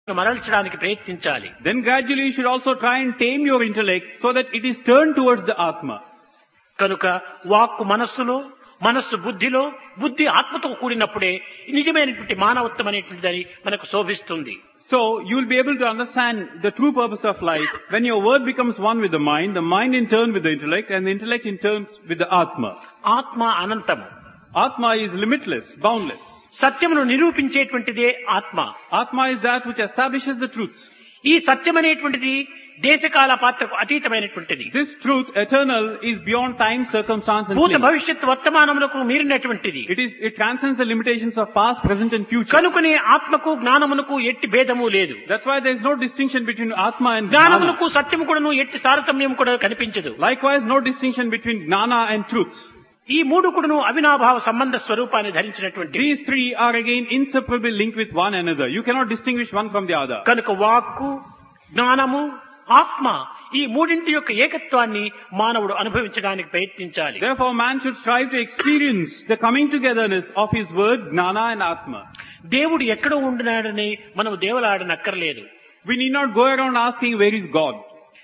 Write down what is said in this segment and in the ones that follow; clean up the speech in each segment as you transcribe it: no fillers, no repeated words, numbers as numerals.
మరల్చడానికి ప్రయత్నించాలి. Then gradually you should also try and tame your intellect so that it is turned towards the Atma. కనుక వాక్కు మనస్సులో, మనస్సు బుద్ధిలో, బుద్ధి ఆత్మతో కూడినప్పుడే నిజమైనటువంటి మానవత్వం అనేటువంటిది మనకు శోభిస్తుంది. So you will be able to understand the true purpose of life when your word becomes one with the mind in turn with the intellect, and the intellect in turn with the Atma. ఆత్మ అనంతము. Atma is limitless, boundless. సత్యమును నిరూపించేటువంటిదే ఆత్మ. Atma is that which establishes the truth. ఈ సత్యం అనేటువంటిది దేశకాల పాత్రకు అతీతమైనటువంటిది. This truth, eternal, is beyond time, circumstance and భూత place. భవిష్యత్ వర్తమానములకు మీరినటువంటిది. It transcends the limitations of past, present and future. కనుకనే ఆత్మకు జ్ఞానమునకు ఎట్టి భేదము లేదు. That's why there is no distinction between Atma and Gnana. జ్ఞానమునకు సత్యము కూడాను ఎట్టి సారతమ్యం కూడా కనిపించదు. Likewise, no distinction between Gnana and truth. ఈ మూడు కూడాను అవినాభావ సంబంధ స్వరూపాన్ని ధరించినటువంటి. These three are again inseparably linked with one another. You cannot distinguish one from the other. కనుక వాక్కు, జ్ఞానము, ఆత్మ ఈ మూడింటి యొక్క ఏకత్వాన్ని మానవుడు అనుభవించడానికి ప్రయత్నించాలి. Therefore, man should strive to experience the coming togetherness of his word, Gnana and Atma. దేవుడు ఎక్కడో ఉంటున్నాడని మనం దేవులాడనక్కర్లేదు. We need not go around asking, where is God?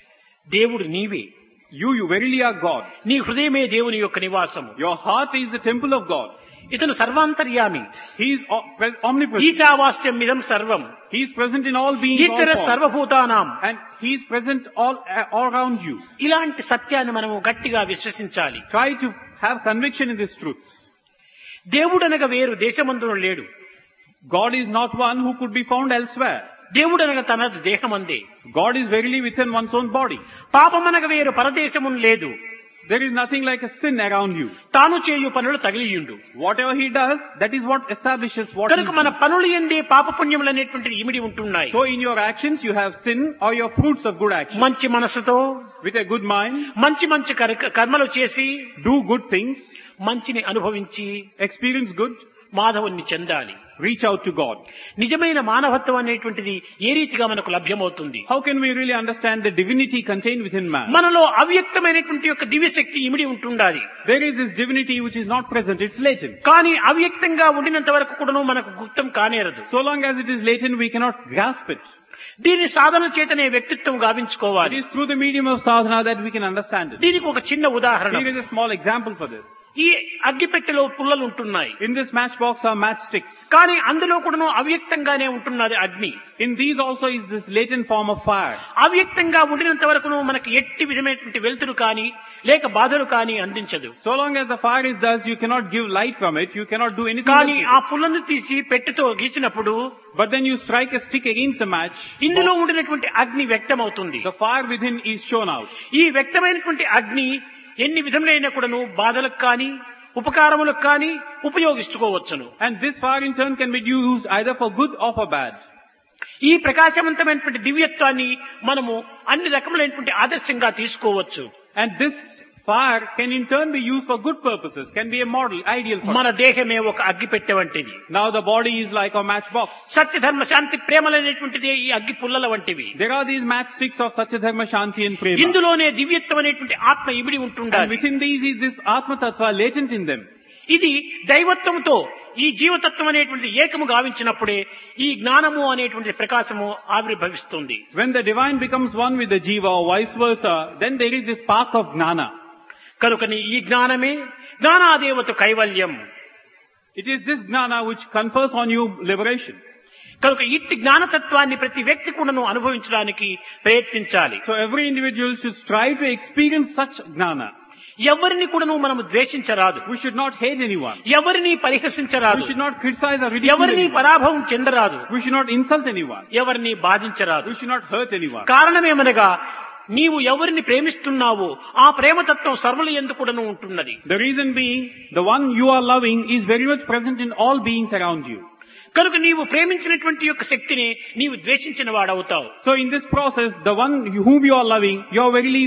దేవుడు నీవే. You verily are God. నీ హృదయమే దేవుని యొక్క నివాసము. Your heart is the temple of God. ఇతను సర్వాంతర్యామి. He is omnipresent. ఈశావాస్యం ఇదం సర్వం. He is present in all beings, all Eshwara forms. సర్వభూతానాం. And He is present all around you. ఇలాంటి సత్యాన్ని మనము గట్టిగా విశ్వసించాలి. Try to have conviction in this truth. దేవుడనగా వేరు దేశమందున లేడు. God is not one who could be found elsewhere. దేవుడనగా తన దేహమందే. God is verily within one's own body. పాపమనగా వేరు పరదేశమున లేదు. There is nothing like a sin around you. తాను చేయు పనులు తగిలియుండు. Whatever he does, that is what establishes what he కనుక మన is. పనులు యందే పాప పుణ్యములు అనేటువంటిది ఇమిడి ఉంటున్నాయి. So in your actions you have sin or your fruits of good action. మంచి మనసుతో With a good mind, మంచి మంచి కర్మలు చేసి do good things, మంచిని అనుభవించి experience good, మాధవుణ్ణి చెందాలి. reach out to God. నిజమైన మానవత్వం అనేటువంటిది ఏ రీతిగా మనకు లభ్యమవుతుంది? How can we really understand the divinity contained within man? మనలో అవ్యక్తమైనటువంటి యొక్క దివ్యశక్తి ఇమిడి ఉంటుండాలి. There is this divinity which is not present, it's latent. కానీ అవ్యక్తంగా ఉండినంత వరకు కూడాను మనకు గుప్తం కానేరదు. So long as it is latent, we cannot grasp it. దీని సాధన చేతనే వ్యక్తిత్వం It గావించుకోవాలి. is through the medium of sadhana that we can understand it. దీనికి ఒక చిన్న ఉదాహరణ. Here is a small example for this. ఈ అగ్గిపెట్టెలో పుల్లలు ఉంటున్నాయి. In this matchbox are matchsticks. కానీ అందులో కూడాను అవ్యక్తంగానే ఉంటున్నది అగ్ని. In these also is this latent form of fire. అవ్యక్తంగా ఉండినంత వరకును మనకి ఎట్టి విధమైనటువంటి వెలుతురు కానీ లేక బాధలు కానీ అందించదు. So long as the fire is thus, you cannot give light from it, you cannot do anything కానీ else ఆ with it. పుల్లను తీసి పెట్టెతో గీచినప్పుడు But then you strike a stick against a match, ఇందులో ఉండినటువంటి అగ్ని వ్యక్తమవుతుంది. the fire within is shown out. ఈ వ్యక్తమైనటువంటి అగ్ని ఎన్ని విధములైన కూడాను బాధలకు కానీ ఉపకారములకు కానీ ఉపయోగించుకోవచ్చును. And this fire in turn can be used either for good or for bad. ఈ ప్రకాశవంతమైనటువంటి దివ్యత్వాన్ని మనము అన్ని రకములైనటువంటి ఆదర్శంగా తీసుకోవచ్చు. And this fire can in turn be used for good purposes, can be a model, ideal for మన us. దేహమే ఒక అగ్గిపెట్టె వంటిది. Now the body is like a matchbox. సత్య ధర్మ శాంతి ప్రేమలనేటువంటిది ఈ అగ్గి పుల్లల వంటివి. There are these matchsticks of Satya Dharma, Shanti and Prema. ఇందులోనే దివ్యత్వం అనేటువంటి ఆత్మ ఇమిడి And ఉంటుండాలి. within these is this Atma Tattva latent in them. ఇది దైవత్వంతో ఈ జీవతత్వం అనేటువంటి ఏకము గావించినప్పుడే ఈ జ్ఞానము అనేటువంటి ప్రకాశము ఆవిర్భవిస్తుంది. When the divine becomes one with the Jiva or vice versa, then there is this spark of Gnana. కనుకని ఈ జ్ఞానమే జ్ఞానాదేవత కైవల్యం. It is this Gnana which confers on you liberation. కనుక ఇట్టి జ్ఞానతత్వాన్ని ప్రతి వ్యక్తి కూడాను అనుభవించడానికి ప్రయత్నించాలి. So every individual should strive to experience such Gnana. ఎవరిని కూడాను మనము ద్వేషించరాదు. We should not hate anyone. ఎవరిని We పరిహసించరాదు. should not criticize or ridicule ఎవరిని anyone. పరాభవం చెందరాదు. We should not insult anyone. ఎవరిని బాధించరాదు. We should not hurt anyone. కారణమేమనగా నీవు ఎవరిని ప్రేమిస్తున్నావో ఆ ప్రేమతత్వం సర్వుల యందు కూడాను ఉంటున్నది. The reason being, the one you are loving is very much present in all beings around you. కనుక నీవు ప్రేమించినటువంటి యొక్క శక్తిని నీవు ద్వేషించిన వాడవుతావు. So in this process, the one whom you are loving, you are verily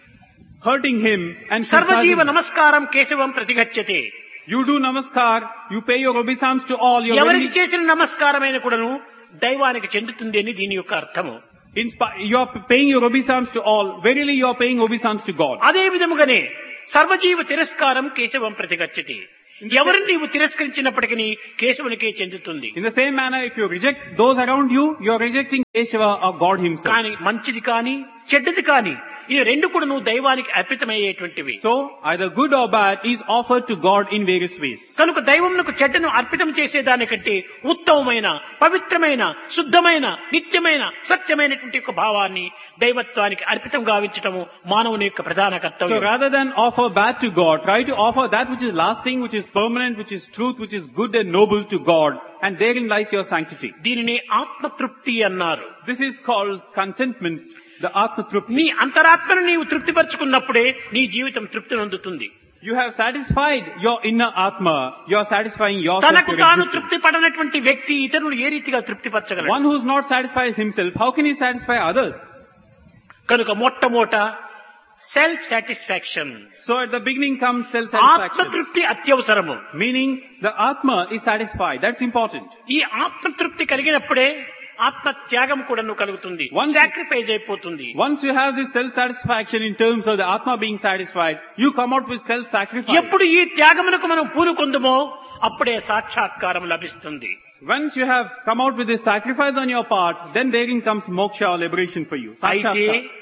hurting him and సర్వజీవ criticizing him. నమస్కారం కేశవం ప్రతిగచ్చతే. You do namaskar, you pay your obeisance to all. You are ఎవరికి verily, చేసిన నమస్కారమైన కూడాను దైవానికి చెందుతుంది అని దీని యొక్క అర్థము. you are paying your obeisance to all. Verily you are paying obeisance to God. అదే విధముగానే సర్వజీవ తిరస్కారం కేశవం ప్రతిగచ్చతే. ఎవరిని నీవు తిరస్కరించినప్పటికీ కేశవునికే చెందుతుంది. In the same manner, if you reject those around you, you are rejecting Keshava or God himself. కానీ మంచిది కానీ చెడ్డది కానీ ఈ రెండు కూడా నువ్వు దైవానికి అర్పితమయ్యేటువంటివి. So, either good or bad is offered to God in various ways. కనుక దైవమునకు చెడ్డను అర్పితం చేసేదానికంటే ఉత్తమమైన పవిత్రమైన శుద్ధమైన నిత్యమైన సత్యమైనటువంటి ఒక భావాన్ని దైవత్వానికి అర్పితం గావించటము మానవుని యొక్క ప్రధాన So, కర్తవ్యం. rather than offer bad to God, try to offer that which is lasting, which is permanent, which is truth, which is good and noble to God, and therein lies your sanctity. దీనిని ఆత్మతృప్తి అన్నారు. This is called contentment, the Atma Trupti. నీ అంతరాత్మను నీవు తృప్తిపరచుకున్నప్పుడే నీ జీవితం తృప్తి నందుతుంది. You have satisfied your inner Atma, you are satisfying yourself. తనకు your తాను existence. తృప్తి పడనటువంటి వ్యక్తి ఇతరులు ఏ రీతిగా తృప్తిపరచగలడు? One who is not satisfied himself, how can he satisfy others? కనుక మొట్టమొదట self satisfaction, So at the beginning comes self-satisfaction. ఆత్మతృప్తి అత్యవసరము. Meaning the Atma is satisfied. That's important. ఈ ఆత్మతృప్తి కలిగినప్పుడే ఆత్మ త్యాగం కూడా కలుగుతుంది, సాక్రిఫైస్ అయిపోతుంది. Once you have this self-satisfaction in terms of the Atma being satisfied, you come out with self-sacrifice. ఎప్పుడు ఈ త్యాగమునకు మనం పూనుకొందుమో అప్పుడే సాక్షాత్కారం లభిస్తుంది. Once you have come out with this sacrifice on your part, then therein comes moksha or liberation for you. అయితే Sakshatkar.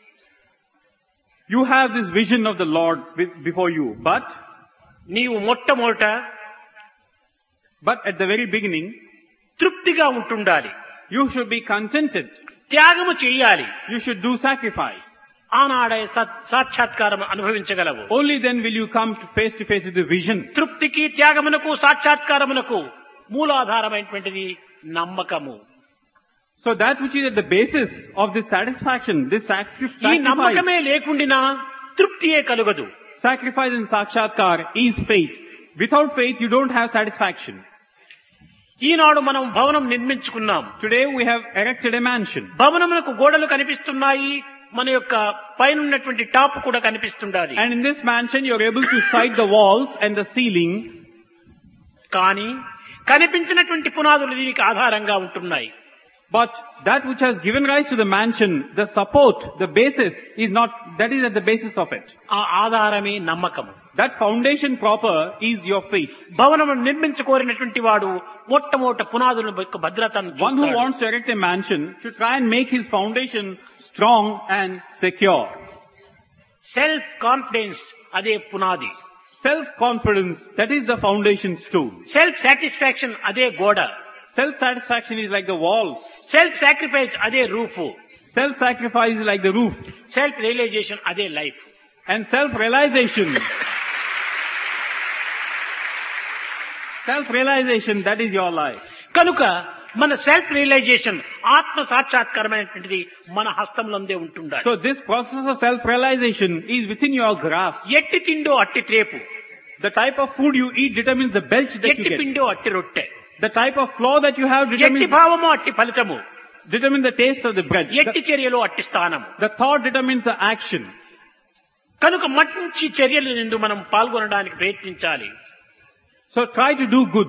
You have this vision of the Lord before you, but నీవు మొట్టమొదట at the very beginning, తృప్తిగా ఉంటుండాలి, you should be contented. త్యాగము చేయాలి. You should do sacrifice. ఆనాడే సాక్షాత్కారం అనుభవించగలవు. Only then will you come to face with the vision. తృప్తికి త్యాగమునకు సాక్షాత్కారమునకు మూలాధారమైనటువంటిది నమ్మకము. So that which is at the basis of this satisfaction, this ఈ నమ్మకమే లేకుండినా తృప్తియే కలుగదు. sacrifice and sakshatkar is faith. Without faith, you don't have satisfaction. ఈనాడు మనం భవనం నిర్మించుకున్నాం. Today we have erected a mansion. భవనమునకు గోడలు కనిపిస్తున్నాయి, మన యొక్క పైన ఉన్నటువంటి టాప్ కూడా కనిపిస్తుండాలి. And in this mansion, you're able to sight the walls and the ceiling. కానీ కనిపించినటువంటి పునాదులు దీనికి ఆధారంగా ఉంటున్నాయి. But that which has given rise to the mansion, the support, the basis is not, that is at the basis of it. ఆ ఆధారమే నమ్మకము. That foundation proper is your faith. భవనము నిర్మించుకోరినటువంటి వాడు మొట్టమొదట పునాదుల యొక్క భద్రతను One who చూస్తాడు. wants to erect a mansion should try and make his foundation strong and secure. Self confidence అదే పునాది. Self-confidence, that is the foundation stone. Self satisfaction అదే గోడ. Self-satisfaction is like the walls. Self sacrifice అదే roof. Self-sacrifice is like the roof. Self realisation అదే life. And self-realization, that is your life. కనుక మన self realisation ఆత్మ సాక్షాత్కారమైనటువంటిది మన హస్తంలోనే ఉంటుండాలి. So this process of self-realization is within your grasp. ఎట్టి తిండో అట్టి త్రేపు, The type of food you eat determines the belch that you ఎట్టి get. పిండో అట్టి రొట్టె, The type of flour that you have ఎట్టి determines భావమో అట్టి ఫలితము, the taste of the bread. ఎట్టి చర్యలో అట్టి స్థానము. The thought determines the action. కనుక మంచి చర్యల నుండి మనం పాల్గొనడానికి ప్రయత్నించాలి. So try to do good.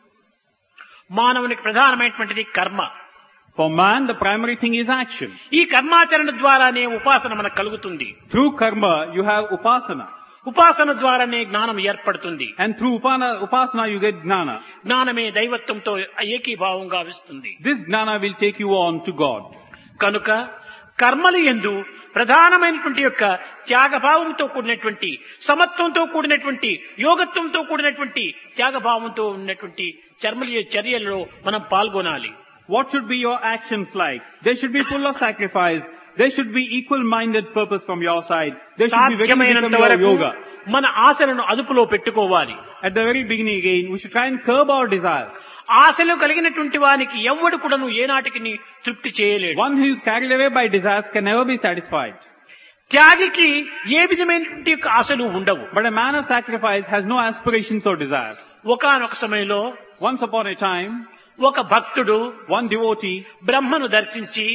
మానవునికి ప్రధానమైనటువంటిది కర్మ. For man, the primary thing is action. ఈ కర్మాచరణ ద్వారానే ఉపాసన మనకు కలుగుతుంది. Through karma, you have upasana. ఉపాసన ద్వారానే జ్ఞానం ఏర్పడుతుంది. And through upasana, you get gnana. జ్ఞానమే దైవత్వంతో ఏకీభావంగా వస్తుంది. This gnana will take you on to God. కనుక కర్మలు యందు ప్రధానమైనటువంటి యొక్క త్యాగభావంతో కూడినటువంటి, సమత్వంతో కూడినటువంటి, యోగత్వంతో కూడినటువంటి త్యాగభావంతో ఉన్నటువంటి చర్యలలో మనం పాల్గొనాలి. What should be your actions like? They should be full of sacrifice. There should be equal-minded purpose from your side. There should be very సాధ్యమైనంత become your వరకు yoga. మన ఆశలను అదుపులో పెట్టుకోవాలి. At the very beginning again, we should try and curb our desires. ఆశలు కలిగినటువంటి వానికి ఎవ్వడు కూడాను ఏనాటికి తృప్తి చేయలేడు. One who is carried away by desires can never be satisfied. త్యాగికి ఏ విధమైనటువంటి యొక్క ఆశలు ఉండవు. But a man of sacrifice has no aspirations or desires. ఒకానొక సమయంలో Once upon a time, ఒక భక్తుడు one devotee బ్రహ్మను దర్శించి,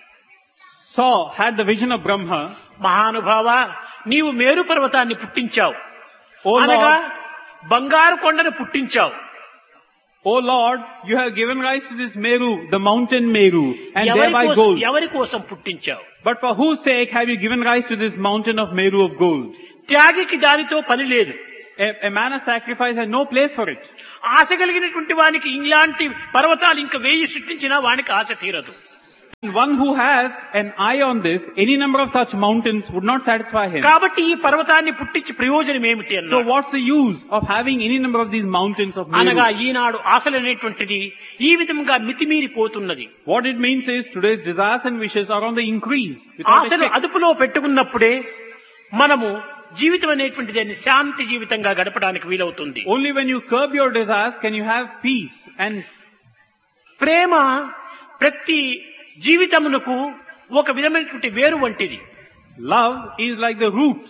had the vision of Brahma. మహానుభావ, నీవు మేరు పర్వతాన్ని పుట్టించావు, Oh అనగా Lord, బంగారు కొండను పుట్టించావు. oh Lord, you have given rise to this Meru, the mountain Meru, and thereby gold. ఎవరి కోసం పుట్టించావు? But for whose sake have you given rise to this mountain of Meru of gold? త్యాగికి దానితో పని లేదు. a manna sacrifice has no place for it. ఆశ కలిగినటువంటి వానికి ఇలాంటి పర్వతాలు ఇంకా 1000 సృష్టించినా వానికి ఆశ తీరదు. One who has an eye on this, any number of such mountains would not satisfy him. కాబట్టి ఈ పర్వతాన్ని పుట్టించి ప్రయోజనం ఏమిటి So అన్నారు. what's the use of having any number of these mountains of అనగా Meru? ఈనాడు ఆశలనేటువంటిది ఈ విధంగా మితిమీరిపోతున్నది. What it means is today's desires and wishes are on the increase. Without a ఆశలు check. అదుపులో పెట్టుకున్నప్పుడే మనము జీవితం అనేటువంటిది దాన్ని శాంతి జీవితంగా గడపడానికి వీలవుతుంది. Only when you curb your desires can you have peace. And ప్రేమ ప్రతి జీవితమునకు ఒక విధమైనటువంటి వేరు వంటిది. love is like the roots.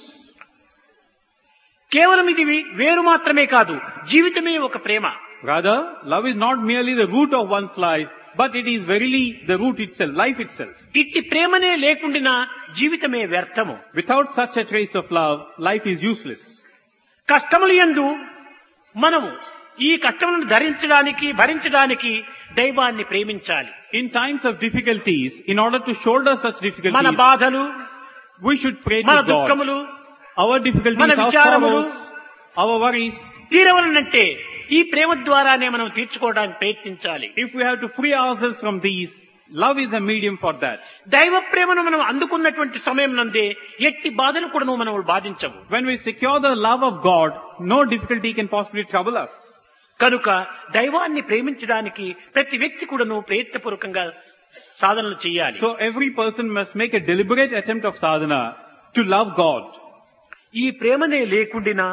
కేవలం ఇది వేరు మాత్రమే కాదు, జీవితమే ఒక ప్రేమ. Rather, love is not merely the root of one's life, but it is verily the root itself, life itself. ఇట్టి ప్రేమనే లేకుండినా జీవితమే వ్యర్థము. Without such a trace of love, life is useless. కష్టములు యందు మనము ఈ కష్టములను ధరించడానికి భరించడానికి దైవాన్ని ప్రేమించాలి. In times of difficulties, in order to shoulder such మన difficulties, బాధలు, we should pray మన to God. దుఃఖములు, Our difficulties, మన our విచారములు, sorrows, our worries. తీరవలనంటే ఈ ప్రేమ ద్వారానే మనం తీర్చుకోవడానికి ప్రయత్నించాలి. If we have to free ourselves from these, love is a medium for that. దైవ ప్రేమను మనం అందుకున్నటువంటి సమయం నందే ఎట్టి బాధలు కూడా మనం బాధించవు. When we secure the love of God, no difficulty can possibly trouble us. కనుక దైవాన్ని ప్రేమించడానికి ప్రతి వ్యక్తి కూడాను ప్రయత్నపూర్వకంగా సాధనలు చేయాలి. So every person must make a deliberate attempt of sadhana to love God. ఈ ప్రేమనే లేకుండినా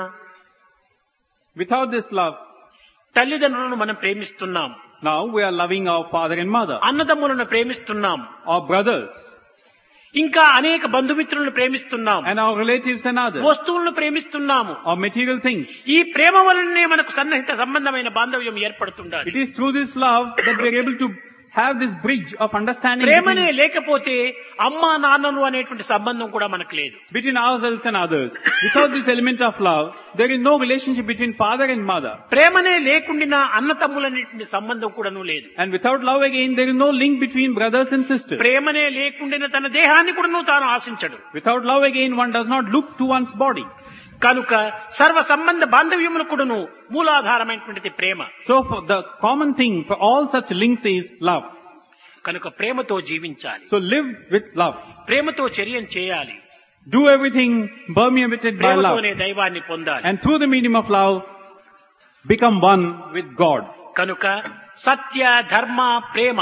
Without this love, తల్లిదండ్రులను మనం ప్రేమిస్తున్నాం, now we are loving our father and mother, అన్నదమ్ములను ప్రేమిస్తున్నాం, our brothers, ఇంకా అనేక బంధుమిత్రులను ప్రేమిస్తున్నాం, and our relatives and others, వస్తువులను ప్రేమిస్తున్నాము. our material things. ఈ ప్రేమ వలనే మనకు సన్నిహిత సంబంధమైన బాంధవ్యం ఏర్పడుతుండాలి. It is through this love that we are able to have this bridge of understanding ప్రేమనే between, లేకపోతే అమ్మా నాన్నలు అనేటువంటి సంబంధం కూడా మనకు లేదు. between ourselves and others. Without this element of love, there is no relationship between father and mother. ప్రేమనే లేకుండినా అన్న తమ్ములనేటువంటి సంబంధం కూడాను లేదు. And without love again, there is no link between brothers and sisters. ప్రేమనే లేకుండిన తన దేహాన్ని కూడాను తాను ఆశించడు. Without love again, one does not look to one's body. కనుక సర్వ సంబంధ బాంధవ్యములు కూడాను మూలాధారమైనటువంటిది ప్రేమ. So for the common thing for all such links is love. కనుక ప్రేమతో జీవించాలి, So live with love. ప్రేమతో చర్యం చేయాలి, Do everything permeated by love. ప్రేమతోనే దైవాన్ని పొందాలి. And through the medium of love, become one with God. కనుక సత్య ధర్మ ప్రేమ,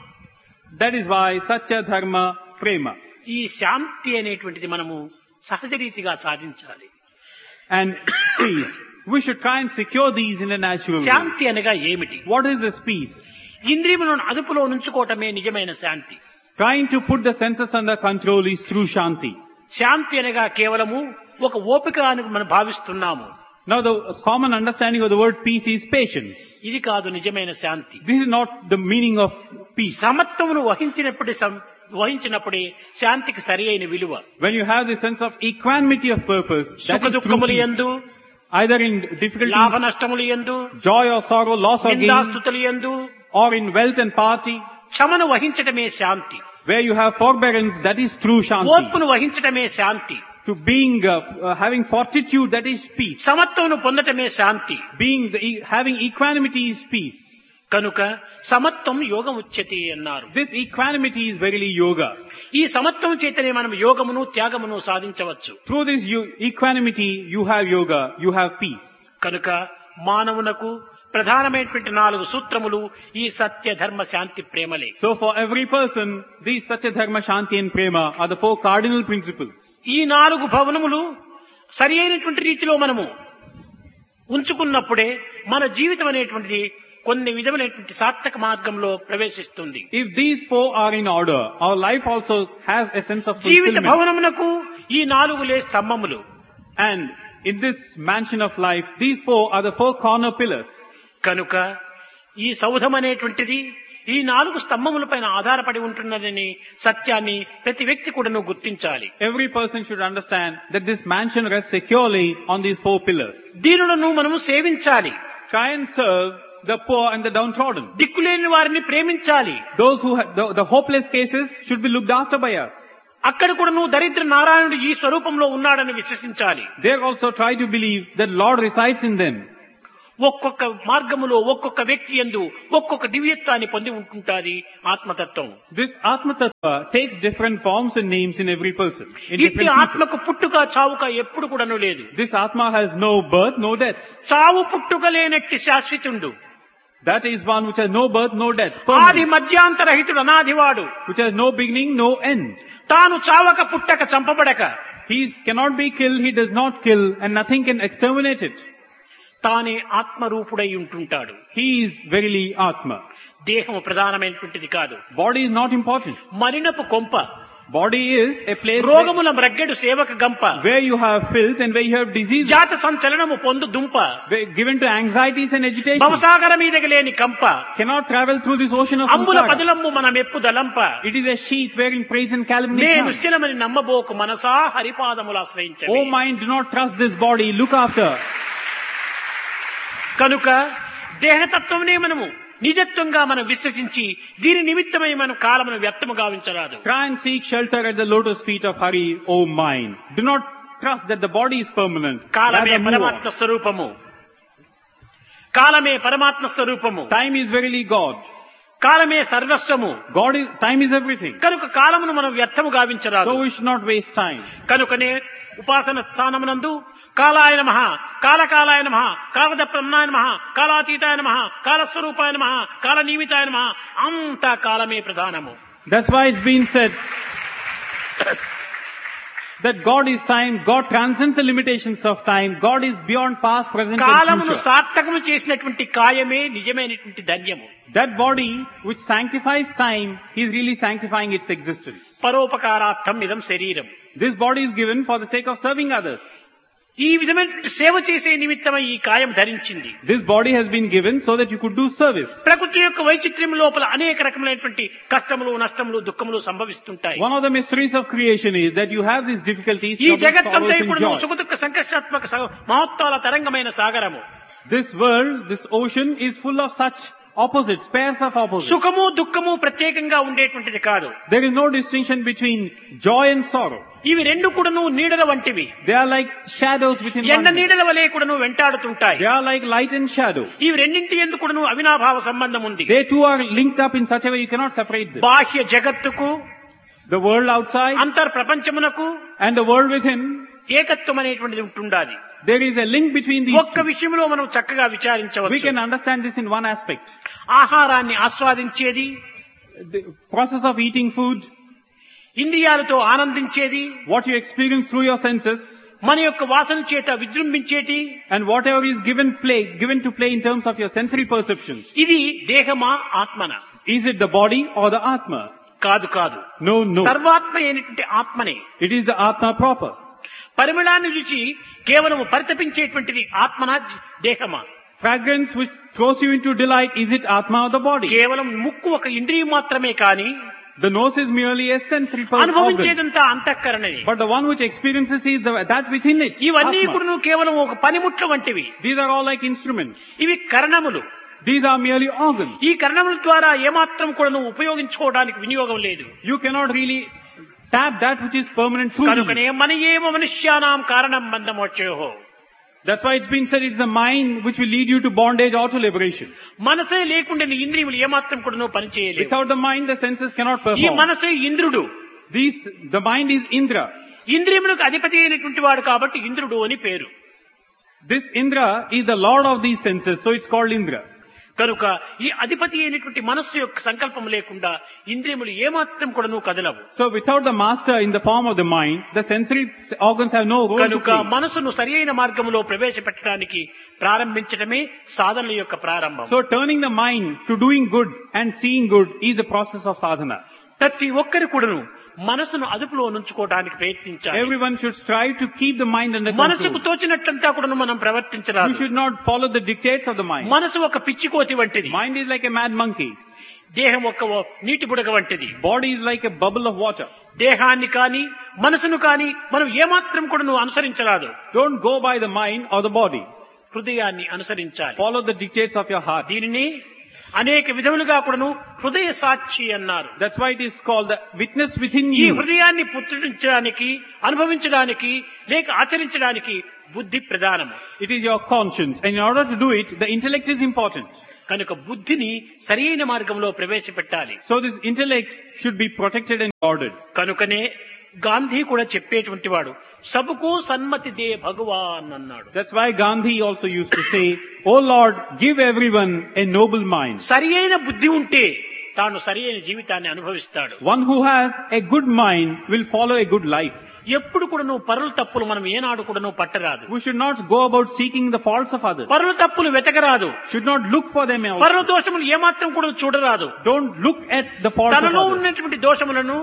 That is why Satya Dharma Prema. ఈ శాంతి అనేటువంటిది మనము సహజ రీతిగా సాధించాలి. And peace. We should try and secure these in a natural way. శాంతి అనగా ఏమిటి? What is this peace? ఇంద్రియములను అదుపులో ఉంచుకోవటమే నిజమైన శాంతి. Trying to put the senses under control is through Shanti. శాంతి అనగా కేవలము ఒక ఓపిక అని మనం భావిస్తున్నాము. Now the common understanding of the word peace is patience. ఇది కాదు నిజమైన శాంతి. This is not the meaning of peace. సమత్వమును వహించినప్పుడే శాంతికి సరి అయిన విలువ. When you have the sense of equanimity of purpose, that సుఖ is true దుఃఖములు peace. యందు, Either in లాభ difficulties, నష్టములు యందు, joy or sorrow, loss or gain, నిందాస్తుతులు యందు or in wealth and party, క్షమను వహించటమే Shanti. where you have forbearance, that is true Shanti. ఓర్పును వహించటమే శాంతి. To being, having fortitude, that is peace. సమత్వమును పొందటమే Shanti. Having equanimity is peace. కనుక సమత్వం యోగం ఉచ్యతే అన్నారు. This equanimity is verily yoga. ఈ సమత్వం చేతనే మనం యోగమును త్యాగమును సాధించవచ్చు. Through this equanimity, you have yoga, you have peace. కనుక మానవునకు ప్రధానమైనటువంటి 4 సూత్రములు ఈ సత్య ధర్మ శాంతి ప్రేమలే. So for every person, these Satya Dharma Shanti and Prema are the 4 cardinal principles. ఈ 4 భవనములు సరి అయినటువంటి రీతిలో మనము ఉంచుకున్నప్పుడే మన జీవితం అనేటువంటిది కొన్ని విధమైనటువంటి సార్థక మార్గంలో ప్రవేశిస్తుంది. If these 4 are in order, our life also has a sense of Jeevitha fulfillment. భవనమునకు ఈ 4 స్తంభములు. And in this mansion of life, these 4 are the 4 corner pillars. కనుక ఈ సౌధం అనేటువంటిది ఈ 4 స్తంభములపైన ఆధారపడి ఉంటున్నదని సత్యాన్ని ప్రతి వ్యక్తి కూడాను గుర్తించాలి. Every person should understand that this mansion rests securely on these 4 pillars. దీనులను మనము సేవించాలి. Try and serve the poor and the downtrodden. దిక్కులేని వారిని ప్రేమించాలి. Those who have the hopeless cases should be looked after by us. అక్కడ కూడా నువ్వు దరిద్ర నారాయణుడు ఈ స్వరూపంలో ఉన్నాడని విశ్వసించాలి. They also try to believe that Lord resides in them. ఒక్కొక్క మార్గములో ఒక్కొక్క వ్యక్తి యందు ఒక్కొక్క దివ్యత్వాన్ని పొంది ఉంటుంటాది ఆత్మతత్వం. This Atma Tattva takes different forms and names in every person. In ఇట్టి different people. ఆత్మకు పుట్టుక చావుక ఎప్పుడు కూడాను లేదు. This Atma has no birth, no death. చావు పుట్టుక లేనట్టి శాశ్వతుండు. That is one which has no birth, no death. ఆది Permanent. మధ్యాంతరహితుడు అనాదివాడు. Which has no beginning, no end. తాను చావక పుట్టక చంపబడక He cannot be killed, he does not kill, and nothing can exterminate it. తానే ఆత్మరూపుడై ఉంటుంటాడు. He is verily Atma. దేహము ప్రధానమైనటువంటిది కాదు. Body is not important. మరినపు కొంప, Body is a place రోగముల మ్రగ్గెడు సేవక గంప, where you have filth and where you have disease, జాత సంచలనము పొందు దుంప, given to anxieties and agitation. భవసాగర మీదకి లేని కంప, Cannot travel through this ocean of అంబుల samsara. పదులమ్ము మన మెప్పు దలంప. It is a sheet wherein praise and calumny నేను come. నిశ్చలమని నమ్మబోకు మనసా హరిపాదములు ఆశ్రయించండి. Oh mind, do not trust this body, look after. కనుక దేహతత్వమునే మనము నిజత్వంగా మనం విశ్వసించి దీని నిమిత్తమై మనం కాలమును వ్యర్థము గావించరాదు. Try and seek shelter at the lotus feet of Hari, O mind. Do not trust that the body is permanent. కాలమే Rather move పరమాత్మ on. స్వరూపము. కాలమే పరమాత్మ స్వరూపము. Time is verily God. కాలమే సర్వస్వము. Time is everything. కనుక కాలమును మనం వ్యర్థము గావించరాదు. So we should not waste time. కనుకనే ఉపాసన స్థానమునందు కాలాయ నమః, కాలకాలాయ నమః, కాలదప్రన్నాయ నమః, కాలాతీతాయ నమః, కాలస్వరూపాయ నమః, కాలనియమితాయ నమః, అంతా కాలమే ప్రధానము. That's why it's been said that God is time, God transcends the limitations of time, God is beyond past, present and కాలమును future. సార్థకము చేసినటువంటి కాయమే నిజమైనటువంటి ధన్యము. That body which sanctifies time is really sanctifying its existence. పరోపకారార్థం ఇదం శరీరం. This body is given for the sake of serving others. ఈ విధమైనటువంటి సేవ చేసే నిమిత్తమై ఈ కాయం ధరించింది. This body has been given so that you could do service. ప్రకృతి యొక్క వైచిత్ర్యం లోపల అనేక రకములైనటువంటి కష్టములు, నష్టములు, దుఃఖములు సంభవిస్తుంటాయి. One of the mysteries of creation is that you have these difficulties, ఈ troubles, జగత్తంతా sorrows ఇప్పుడు and joy. సుఖదుఃఖ సంకష్టాత్మక మహోత్తాల తరంగమైన సాగరము. This world, this ocean is full of such opposites, pairs of opposites. సుఖము దుఃఖము ప్రత్యేకంగా ఉండేటువంటిది కాదు. There is no distinction between joy and sorrow. ఇవి రెండు కూడాను నీడల వంటివి. They are like shadows within ఎండ one. నీడల వలె కూడాను వెంటాడుతుంటాయి. They are like light and shadow. ఇవి రెండింటి యందు కూడాను అవినాభావ సంబంధం ఉంది. They too are linked up in such a way you cannot separate them. బాహ్య జగత్తుకు, The world outside అంతర్ ప్రపంచమునకు and the world within, ఏకత్వం అనేటువంటిది ఉంటుండాలి. there is a link between these ఒక్క two. విషయంలో మనం చక్కగా We విచారించవచ్చు. can understand this in one aspect. ఆహారాన్ని ఆస్వాదించేది, The process of eating food, ఇంద్రియాలతో ఆనందించేది, what you experience through your senses, మన యొక్క వాసన చేత విజృంభించేటి, and whatever is given to play in terms of your sensory perceptions. ఇది దేహమా ఆత్మన? Is it the body or the Atma? కాదు కాదు, No, no. సర్వాత్మ అయినటువంటి ఆత్మనే. It is the Atma proper. పరిమళాన్ని రుచి కేవలం పరితపించేటువంటిది ఆత్మనా దేహమా? Fragrance which throws you into delight, is it Atma or the body? కేవలం ముక్కు ఒక ఇంద్రియం మాత్రమే కాని The nose is merely a sensory organ. అనుభవించేదంతా అంతఃకరణే. But the one which experiences is that within it. ఇవన్నీ Atma. కూడా కేవలం ఒక పనిముట్ల వంటివి. These are all like instruments. ఇవి కరణములు. These are merely organs. ఈ కరణముల ద్వారా ఏమాత్రం కూడా నువ్వు ఉపయోగించుకోవడానికి వినియోగం లేదు. You cannot really tap that which is permanent through these. కనుకనే మన ఏవ మనుష్యానాం కారణం బంధమోక్షయోః. That's why it's been said it's the mind which will lead you to bondage or to liberation. మనసే లేకుండా నీ ఇంద్రియములు ఏమాత్రం కూడా నువ్వు పనిచేయలేవు. Without the mind, the senses cannot ఈ perform. మనసే ఇంద్రుడు. The mind is Indra. ఇంద్రియములకు అధిపతి అయినటువంటి వాడు కాబట్టి ఇంద్రుడు అని పేరు. This Indra is the lord of these senses, so it's called Indra. కనుక ఈ అధిపతి అయినటువంటి మనస్సు యొక్క సంకల్పం లేకుండా ఇంద్రియములు ఏమాత్రం కూడా నువ్వు కదలవు. So without the master in the form of the mind, the sensory organs have no role to కనుక play. మనసును సరియైన మార్గంలో ప్రవేశపెట్టడానికి ప్రారంభించడమే సాధనల యొక్క ప్రారంభం. So turning the mind to doing good and seeing good is the process of sadhana. ప్రతి ఒక్కరు కూడాను మనసును అదుపులో ఉంచుకోవడానికి ప్రయత్నించాలి. Everyone should strive to keep the mind under మనసుకు control. తోచినట్లంతా కూడా మనం You ప్రవర్తించరాదు. should not follow the dictates of the mind. మనసు ఒక పిచ్చికోతి వంటిది. Mind is like a mad monkey. దేహం ఒక నీటి బుడగ వంటిది. Body is like a bubble of water. దేహాన్ని కాని మనసును కాని మనం ఏమాత్రం కూడా నువ్వు అనుసరించరాదు. Don't go by the mind or the body. హృదయాన్ని అనుసరించాలి. Follow the dictates of your heart. దీనిని అనేక విధములుగా కూడాను హృదయ సాక్షి అన్నారు. That's why it is called the witness within ఈ you. హృదయాన్ని పుట్టించడానికి, అనుభవించడానికి, లేక ఆచరించడానికి బుద్ధి ప్రధానము. It is your conscience, and in order to do it, the intellect is important. కనుక బుద్ధిని సరైన మార్గంలో ప్రవేశపెట్టాలి. So this intellect should be protected and guarded. కనుకనే గాంధీ కూడా చెప్పేటువంటి వాడు సబుకు సన్మతి దే భగవాన్ అన్నాడు. That's why Gandhi also used to say, "Oh Lord, give everyone a noble mind." సరి అయిన బుద్ధి ఉంటే తాను సరి అయిన జీవితాన్ని అనుభవిస్తాడు. One who has a good mind will follow a good life. ఎప్పుడు కూడా నువ్వు పరుల తప్పులు మనం ఏనాడు కూడా నువ్వు పట్టరాదు. We should not go about seeking the faults of others. పరుల తప్పులు వెతకరాదు. Should not look for them also. పరుల దోషములు ఏమాత్రం కూడా చూడరాదు. Don't look at the faults of తనలో others. ఉన్నటువంటి దోషములను,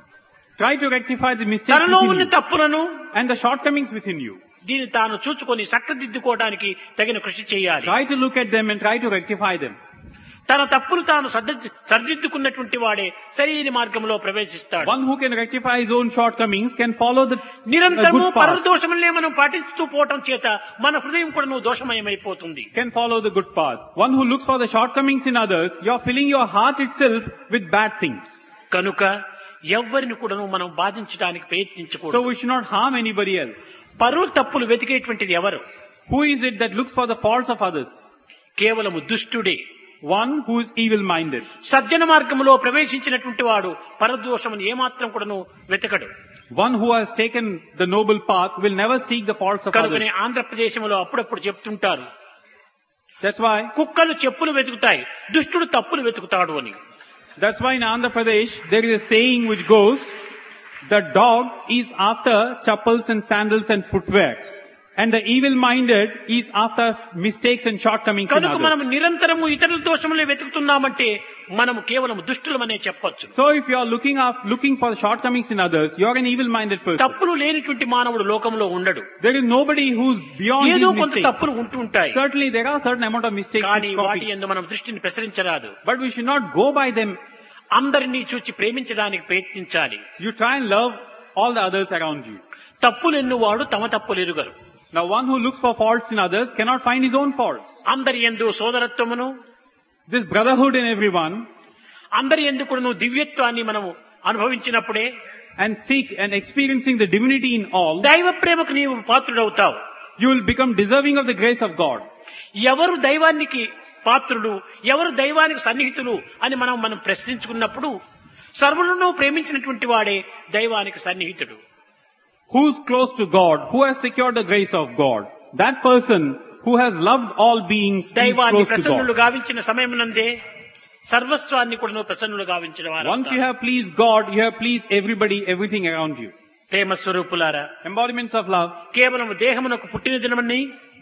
Try to rectify the mistakes తనలో within ఉన్న you తప్పులను and the shortcomings within you. దీన్ని తాను చూచుకొని చక్కదిద్దుకోవడానికి తగిన కృషి చేయాలి. Try to look at them and try to rectify them. తన తప్పులు తాను సరిదిద్దుకున్నటువంటి వాడే సరైన మార్గంలో ప్రవేశిస్తాడు. One who can rectify his own shortcomings can follow the నిరంతరము good పరుల path. దోషములనే మనం పాటిస్తూ పోవటం చేత మన హృదయం కూడా నువ్వు దోషమయమైపోతుంది. Can follow the good path. One who looks for the shortcomings in others, you are filling your heart itself with bad things. కనుక ఎవ్వరిని కూడా మనం బాధించడానికి So ప్రయత్నించకూడదు. we should not harm anybody else. పరుల తప్పులు వెతికేటువంటిది ఎవరు? Who is it that looks for the faults of others? కేవలము దుష్టుడే. One who is evil-minded. సజ్జన మార్గంలో ప్రవేశించినటువంటి వాడు పరదోషమును ఏమాత్రం కూడాను వెతకడు. One who has taken the noble path will never seek the faults of కనుకనే others. ఆంధ్రప్రదేశంలో అప్పుడప్పుడు చెప్తుంటారు, That's why కుక్కలు చెప్పులు వెతుకుతాయి, దుష్టుడు తప్పులు వెతుకుతాడు అని. in Andhra Pradesh there is a saying which goes, the dog is after chappals and sandals and footwear, and the evil-minded is after mistakes and shortcomings in కనుక మనం others. నిరంతరము ఇతరుల దోషములే వెతుకుతున్నామంటే మనము కేవలం దుష్టులమనే చెప్పొచ్చు. So if you are looking for the shortcomings in others, you are an evil-minded person. తప్పులు లేనిటువంటి మానవుడు లోకంలో ఉండడు. There is nobody who's beyond ఏదో these కొంత mistakes. తప్పులు ఉంటూ ఉంటాయి. Certainly there are certain amount of mistakes కానీ which వాటి copy. యందు మనం దృష్టిని ప్రసరించరాదు. But we should not go by them. అందరినీ చూచి ప్రేమించడానికి ప్రయత్నించాలి. You try and love all the others around you. తప్పులెన్నువాడు తమ తప్పులు ఎరుగరు. Now one who looks for faults in others cannot find his own faults. అందరి యందు సోదరత్వమును, This brotherhood in everyone, అందరి యందు కూడా నువ్వు దివ్యత్వాన్ని మనము అనుభవించినప్పుడే and seek and experiencing the divinity in all, దైవ ప్రేమకు నీవు పాత్రుడవుతావు. you will become deserving of the grace of God. ఎవరు దైవానికి పాత్రులు, ఎవరు దైవానికి సన్నిహితులు అని మనం ప్రశ్నించుకున్నప్పుడు సర్వులను ప్రేమించినటువంటి వాడే దైవానికి సన్నిహితుడు. Who's close to God, who has secured the grace of God, that person who has loved all beings is దైవాన్ని close to ప్రసన్నులు God. గావించిన సమయమునందే సర్వస్వాన్ని కూడా నువ్వు ప్రసన్నులు గావించిన Once you వారు. have pleased God, you have pleased everybody, everything around you. ప్రేమ స్వరూపులారా, Embodiments of love, కేవలం దేహమునకు పుట్టిన దినమని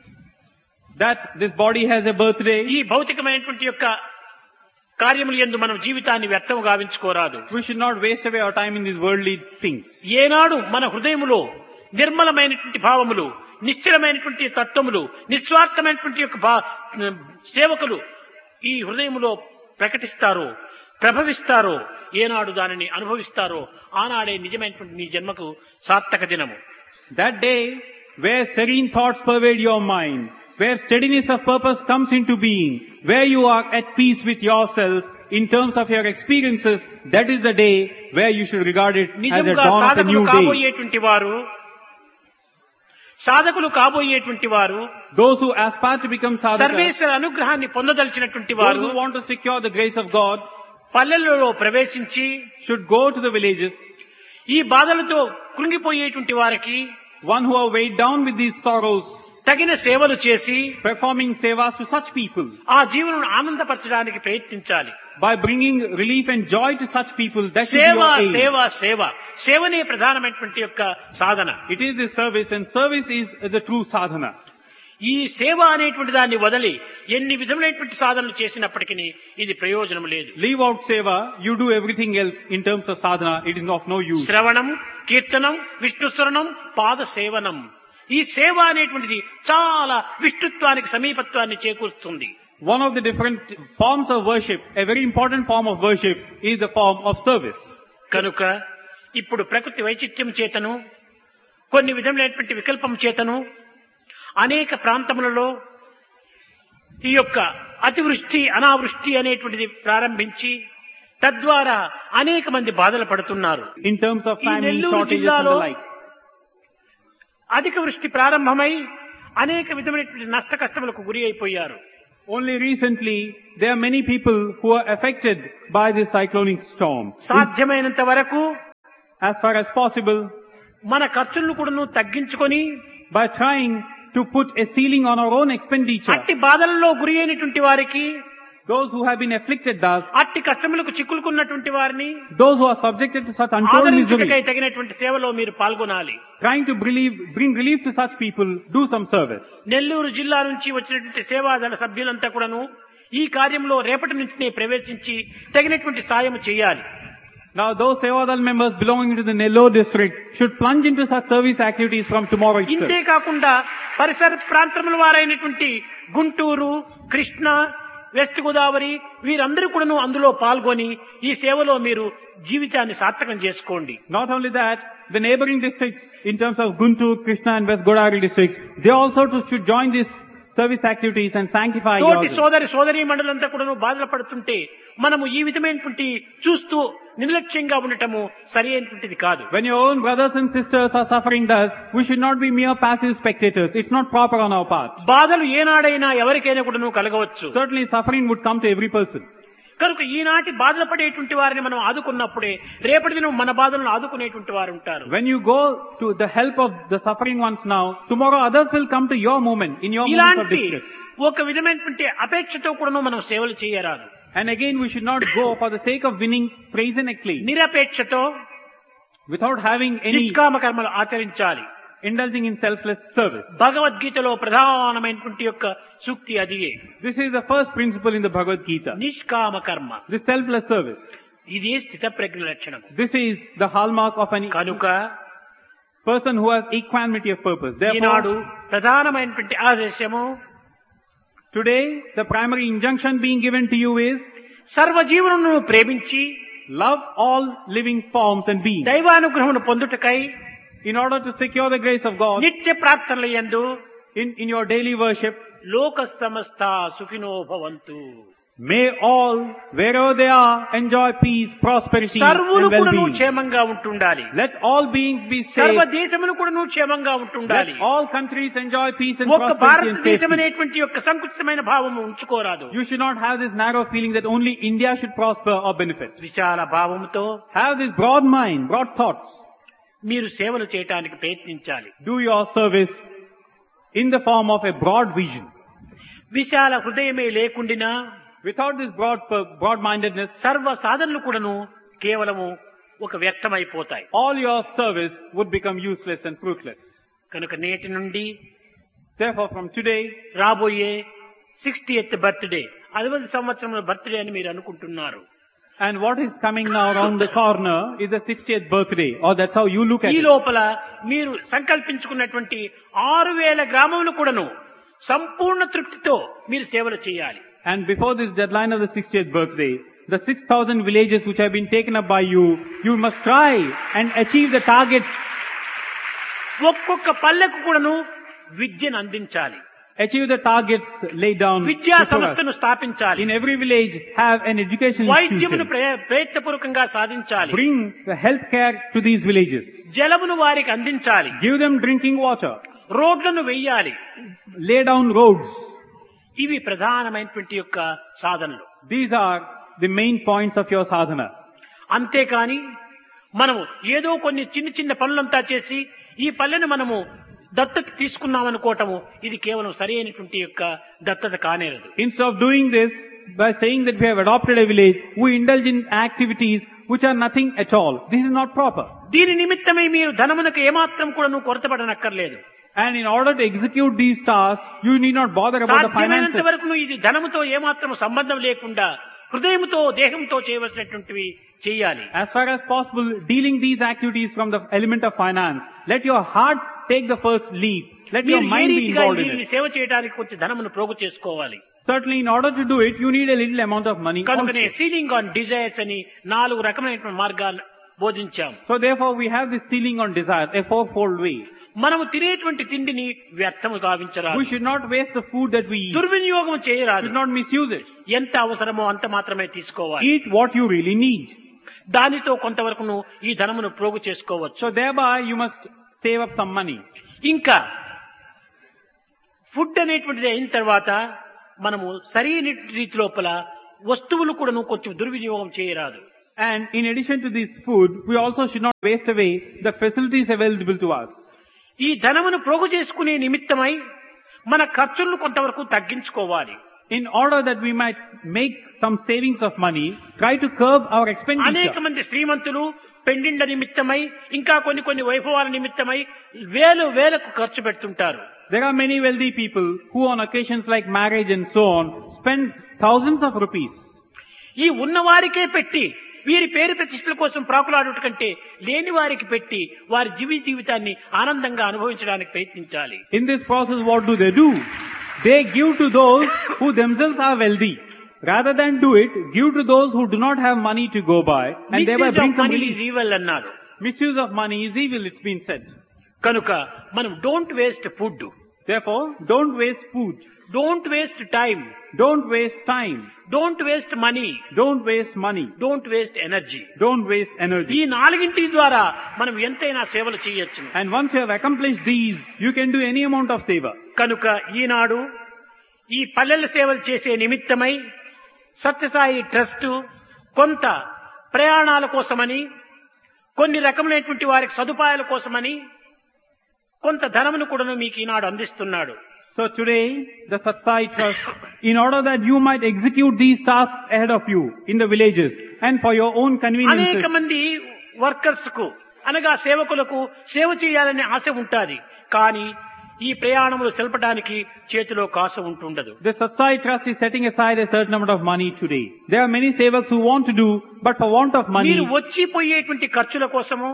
that this body has a birthday. ఈ భౌతికమైనటువంటి యొక్క కార్యములు యందు మనం జీవితాన్ని వ్యర్థము గావించుకోరాదు. We should not waste away our time in these worldly things. ఏనాడు మన హృదయములో నిర్మలమైనటువంటి భావములు, నిశ్చలమైనటువంటి తత్వములు, నిస్వార్థమైనటువంటి యొక్క సేవకులు ఈ హృదయములో ప్రకటిస్తారో, ప్రభవిస్తారో, ఏనాడు దానిని అనుభవిస్తారో ఆనాడే నిజమైనటువంటి నీ జన్మకు సార్థక దినము. That day where serene thoughts pervade your mind, where steadiness of purpose comes into being, where you are at peace with yourself in terms of your experiences, that is the day where you should regard it as a నిజముగా dawn of a సాధకులు new day. కాబోయేటువంటి వారు, సాధకులు కాబోయేటువంటి వారు, Those who aspire to become sadhakas, సర్వేశ్వర అనుగ్రహాన్ని పొందదలిచినటువంటి those వారు who want to secure the grace of God, పల్లెలలో ప్రవేశించి should go to the villages. ఈ బాధలతో కృంగిపోయేటువంటి వారికి One who are weighed down with these sorrows, తగిన సేవలు చేసి performing sevas to such people, ఆ జీవనను ఆనందపరచడానికి ప్రయత్నించాలి. by bringing relief and joy to such people, that is సేవ your aim. సేవ సేవ సేవనే ప్రధానమైనటువంటి యొక్క సాధన. It is the service, and service is the true sadhana. ఈ సేవ అనేటువంటి దాన్ని వదిలి ఎన్ని విధములైనటువంటి సాధనలు చేసినప్పటికీ ఇది ప్రయోజనం లేదు. Leave out seva, you do everything else in terms of sadhana, it is of no use. శ్రవణం, కీర్తనం, విష్ణుస్మరణం, పాద సేవనం, ఈ సేవ అనేటువంటిది చాలా విష్ణుత్వానికి సమీపత్వాన్ని చేకూరుస్తుంది. One of the different forms of worship, a very important form of worship, is the form of service. కనుక ఇప్పుడు ప్రకృతి వైచిత్యం చేతను, కొన్ని విధములైనటువంటి వికల్పం చేతను అనేక ప్రాంతములలో ఈ యొక్క అతివృష్టి అనావృష్టి అనేటువంటిది ప్రారంభించి తద్వారా అనేక మంది బాధలు పడుతున్నారు. In terms of ఈ famine, నెల్లూరు shortages and జిల్లాలో the like. అధిక వృష్టి ప్రారంభమై అనేక విధమైనటువంటి నష్ట కష్టములకు గురి అయిపోయారు. Only recently, there are many people who are affected by this cyclonic storm. సాధ్యమైనంత వరకు As far as possible, మన ఖర్చులను కూడా తగ్గించుకొని by trying to put a ceiling on our own expenditure, అట్టి బాధలలో గురి అయినటువంటి వారికి, those who have been afflicted thus, అట్టి కష్టములకు చిక్కులుకున్నటువంటి వారిని those who are subjected to such untold ఆదరించుటకై misery, తగినటువంటి సేవలో మీరు పాల్గొనాలి. trying to bring relief to such people, do some service. Nellore జిల్లా నుంచి వచ్చినటువంటి సేవాదళ సభ్యులంతా కూడాను ఈ కార్యంలో రేపటి నుంచి ప్రవేశించి తగినటువంటి సాయం చేయాలి. Now those Sevadal members belonging to the Nellore district should plunge into such service activities from tomorrow itself. ఇంతే కాకుండా పరిసర ప్రాంతముల వారైనటువంటి గుంటూరు, కృష్ణ, వెస్ట్ గోదావరి వీరందరూ కూడాను అందులో పాల్గొని ఈ సేవలో మీరు జీవితాన్ని సార్థకం చేసుకోండి. Not only that, the neighboring districts in terms of Guntur, Krishna and West Godavari districts, they also should join these service activities and sanctify తోటి yourselves. సోదరీ మండలంతా కూడాను బాధలు పడుతుంటే మనము ఈ విధమైనటువంటి చూస్తూ నిర్లక్ష్యంగా ఉండటము సరి అయినటువంటిది కాదు. When your own brothers and sisters are suffering thus, we should not be mere passive spectators. It's not proper on our part. బాధలు ఏనాడైనా ఎవరికైనా కూడాను కలగవచ్చు. Certainly suffering would come to every person. కనుక ఈనాటి బాధలు పడేటువంటి వారిని మనం ఆదుకున్నప్పుడే రేపటి దినం మన బాధలను ఆదుకునేటువంటి వారు ఉంటారు. When you go to the help of the suffering ones now, tomorrow others will come to your moment, in your moment of ఇలాంటి distress. ఒక విధమైనటువంటి అపేక్షతో కూడాను మనం సేవలు చేయరాదు. And again, we should not go for the sake of winning praise and acclaim, నిరపేక్షతో without having any నిష్కామ కర్మలు ఆచరించాలి. indulging in selfless service. భగవద్గీతలో ప్రధానమైనటువంటి యొక్క సూక్తి అదియే. This is the first principle in the Bhagavad Gita. నిష్కామ కర్మ, This selfless service. ఇది స్థితప్రజ్ఞ లక్షణం. This is the hallmark of an కనుక person who has equanimity of purpose. Eenadu Therefore, ప్రధానమైనటువంటి ఆదేశము today, the primary injunction being given to you is, సర్వజీవులను ప్రేమించి love all living forms and beings. దైవానుగ్రహమును పొందుటకై In order to secure the grace of God, నిత్య ప్రార్థనల యందు in your daily worship, లోక సమస్త సుఖినో భవంతు. may all, wherever they are, enjoy peace, prosperity సర్వులు and కూడాను well-being. క్షేమంగా ఉంటుండాలి. Let all beings be సర్వ safe. దేశములు కూడాను క్షేమంగా ఉంటుండాలి. Let all countries enjoy peace and ఒక్క prosperity and భారతదేశం safety. అనేటువంటి యొక్క సంకుచితమైన భావము ఉంచుకోరాదు. You should not have this narrow feeling that only India should prosper or benefit. Vishala భావముతో Have this broad mind, broad thoughts. మీరు సేవలు చేయటానికి ప్రయత్నించాలి. Do your service in the form of a broad vision. విశాల హృదయమే లేకుండినా Without this broad-mindedness, సర్వ సాధనలు కూడాను కేవలము ఒక వ్యర్థమైపోతాయి. all your service would become useless and fruitless. కనుక నేటి నుండి Therefore, from today, రాబోయే 60th బర్త్డే 60 సంవత్సరముల బర్త్డే అని మీరు అనుకుంటున్నారు. and what is coming now around the corner is the 60th birthday, or that's how you look at ఈ it. లోపల మీరు సంకల్పించుకున్నటువంటి 6000 గ్రామములు కూడాను సంపూర్ణ తృప్తితో మీరు సేవలు చేయాలి. And before this deadline of the 60th birthday, the 6,000 villages which have been taken up by you, you must try and achieve the targets. ఒక్కొక్క పల్లెకు కూడాను విద్యను అందించాలి. Achieve the targets laid down విద్యా before us. సంస్థను స్థాపించాలి. In every village, have an education వైద్యమును institution. ప్రయత్నపూర్వకంగా సాధించాలి. Bring the health care to these villages. జలమును వారికి అందించాలి. Give them drinking water. రోడ్లను వెయ్యాలి. Lay down roads. ఇవి ప్రధానమైనటువంటి యొక్క సాధనలు. These are the main points of your sadhana. అంతేకాని మనము ఏదో కొన్ని చిన్న చిన్న పనులంతా చేసి ఈ పల్లెను మనము దత్తత తీసుకున్నామనుకోవటము ఇది కేవలం సరి అయినటువంటి యొక్క దత్తత కానేరదు. Instead of doing this, by saying that we have adopted a village, we indulge in activities which are nothing at all. This is not proper. దీని నిమిత్తమై మీరు ధనమునకు ఏమాత్రం కూడా నువ్వు కొరతపడనక్కర్లేదు. And in order to execute these tasks, you need not bother about the సాధ్యమైనంత finances. వరకు ఇది ధనముతో ఏమాత్రం సంబంధం లేకుండా హృదయంతో దేహంతో చేయవలసినటువంటివి చేయాలి. As far as possible, dealing these activities from the element of finance. Let your heart take the first leap. Let your మీరు ఏ mind be రీతిగా involved in దీనిని it. సేవ చేయడానికి కొంచెం ధనమును ప్రోగు చేసుకోవాలి. Certainly, in order to do it, you need a little amount of money. కనుకనే Also. సీలింగ్ ఆన్ డిజైర్స్ అని 4 రకమైనటువంటి మార్గాలు బోధించాం. So therefore we have this ceiling on desires, a fourfold way. మనము తినేటువంటి తిండిని వ్యర్థము గావించరాదు. We should not waste the food that we eat. దుర్వినియోగం We చేయరాదు. should not misuse it. ఎంత అవసరమో అంత మాత్రమే తీసుకోవాలి. Eat what you really need. దానితో కొంతవరకును ఈ ధనమును ప్రోగు చేసుకోవచ్చు. So thereby you must save up some money. ఇంకా ఫుడ్ అనేటువంటిది అయిన తర్వాత మనము సరైన రీతి లోపల వస్తువులు కూడాను కొంచెం దుర్వినియోగం చేయరాదు. And in addition to this food, we also should not waste away the facilities available to us. ఈ ధనమును ప్రోగు చేసుకునే నిమిత్తమై మన ఖర్చులను కొంతవరకు తగ్గించుకోవాలి. In order that we might make some savings of money, try to curb our అనేక expenditure. మంది శ్రీమంతులు పెండిండ్ల నిమిత్తమై ఇంకా కొన్ని వైభవాల నిమిత్తమై వేలకు ఖర్చు పెడుతుంటారు. There are many wealthy people who on occasions like marriage and so on spend thousands of rupees. ఈ ఉన్నవారికే పెట్టి వీరి పేరు ప్రతిష్టల కోసం ప్రాకులాడుట కంటే లేని వారికి పెట్టి వారి జీవితాన్ని ఆనందంగా అనుభవించడానికి ప్రయత్నించాలి. In this process, what do? They give to those who themselves are wealthy. Rather than do it, give to those who do not have money to go by, and thereby bring some relief. Evil అన్నారు. Misuse of money is evil, it's been said. కనుక మనం don't waste food. Therefore, don't waste food. Don't waste time. Don't waste time. Don't waste money. Don't waste money. Don't waste energy. Don't waste energy. ఈ నాలుగింటి ద్వారా మనం ఎంతైనా సేవలు చేయొచ్చు. And once you have accomplished these, you can do any amount of favor. కనుక ఈనాడు ఈ పల్లెల సేవలు చేసే నిమిత్తమై సత్యసాయి ట్రస్ట్ కొంత ప్రయాణాల కోసమని కొన్ని రకములైనటువంటి వారికి సదుపాయాల కోసమని కొంత ధనమును కూడా మీకు ఈనాడు అందిస్తున్నాడు. So today, the Satsai Trust, in order that you might execute these tasks ahead of you in the villages and for your own conveniences, అనేక మంది వర్కర్స్ కు అనగా సేవకులకు సేవ చేయాలనే ఆశ ఉంటాది. కానీ ఈ ప్రయాణములు తెలపడానికి చేతిలో కాసు ఉంటుండదు. the Satsai Trust is setting aside a certain amount of money today. There are many sevaks who want to do, but for want of money, మీరు వచ్చిపోయేటువంటి ఖర్చుల కోసము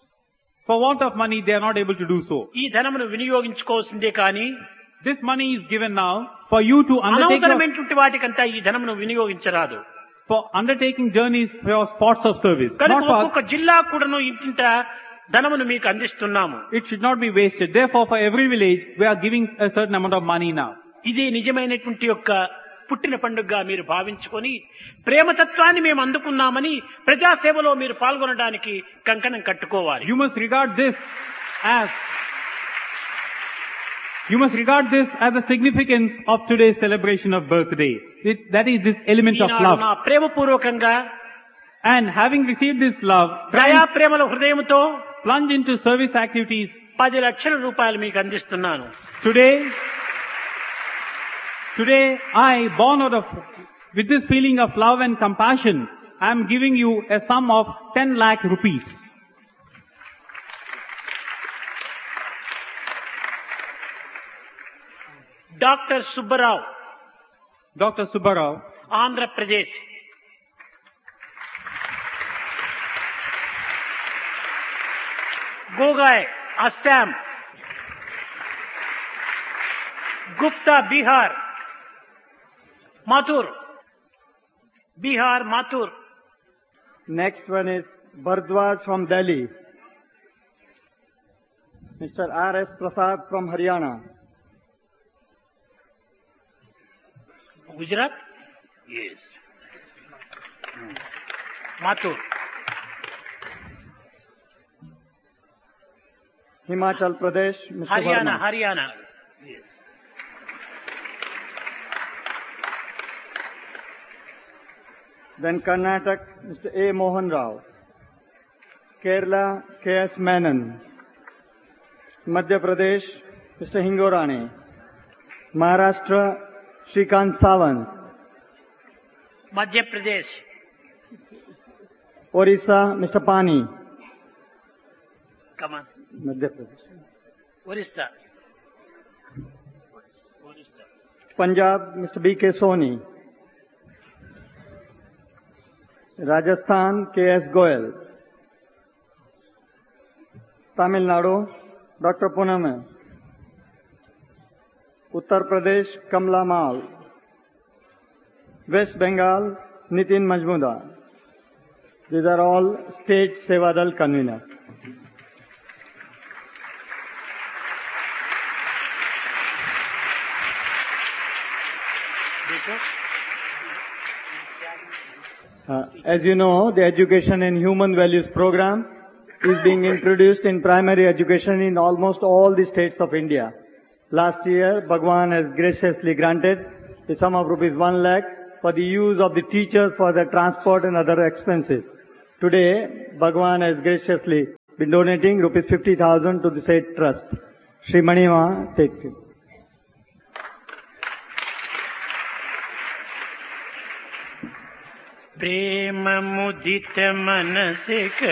for want of money, they are not able to do so. ఈ ధనమును వినియోగించుకోవాల్సిందే కానీ This money is given now for you to undertake అనవసరమైనటువంటి వాటికంతా ఈ ధనమును వినియోగించరాదు. for undertaking journeys for your spots of service. కనుక Not for, ఒక్కొక్క జిల్లా కూడాను ఇంత ధనమును మీకు అందిస్తున్నాము. it should not be wasted. Therefore, for every village, we are giving a certain amount of money now. ఇది నిజమైనటువంటి యొక్క పుట్టిన పండుగగా మీరు భావించుకొని ప్రేమతత్వాన్ని మేము అందుకున్నామని ప్రజాసేవలో మీరు పాల్గొనడానికి కంకణం కట్టుకోవాలి. You must regard this as the significance of today's celebration of birthday. That is this element of Eenadu love. నా ప్రేమపూర్వకంగా And having received this love, దయా ప్రేమల హృదయంతో plunge into service activities. 10 లక్షల రూపాయలు మీకు అందిస్తున్నాను. Today, born out of, with this feeling of love and compassion, I am giving you a sum of 10 lakh rupees. Doctor Subbarao, Dr. Subbarao, Andhra Pradesh. Gogoi, Assam. Gupta, Bihar. Mathur, Bihar, Mathur. Next one is Bhardwaj from Delhi. Mr. R.S. Prasad from Haryana. Gujarat. Yes. Mathur. Himachal Pradesh, Mr. Haryana. Verma. Haryana. Yes. Then Karnataka, Mr. A. Mohan Rao. Kerala, K.S. Menon. Madhya Pradesh, Mr. Hingorani. Maharashtra, Shrikant Sawant. Madhya Pradesh. Orissa, Mr. Pani. Come on. Madhya Pradesh. Orissa. Punjab, Mr. B.K. Soni. Rajasthan, K.S. Goyal. Tamil Nadu, Dr. Poonam. Uttar Pradesh, Kamla Mal. West Bengal, Nitin Majmudar. These are all state Sevadal conveners. As you know, the Education in Human Values program is being introduced in primary education in almost all the states of India. Last year, Bhagwan has graciously granted the sum of rupees 1 lakh for the use of the teachers for their transport and other expenses. Today, Bhagwan has graciously been donating rupees 50,000 to the state trust. Shri Manima, take it. प्रेम मुदित मन से